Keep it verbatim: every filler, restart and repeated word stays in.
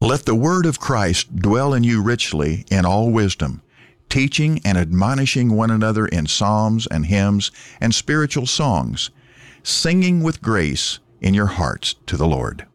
Let the word of Christ dwell in you richly in all wisdom, teaching and admonishing one another in psalms and hymns and spiritual songs, singing with grace in your hearts to the Lord.